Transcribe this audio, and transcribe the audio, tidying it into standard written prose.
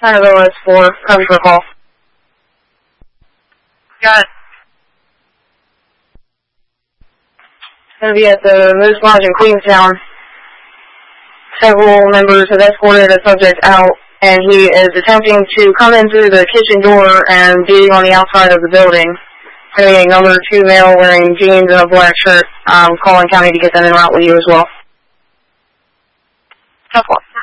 9 4, copy for call. Got it. Going to be at the Moose Lodge in Queenstown. Several members have escorted a subject out, and he is attempting to come in through the kitchen door and be on the outside of the building. Having a number 2 male wearing jeans and a black shirt. Calling county to get them en route with you as well. Tough one.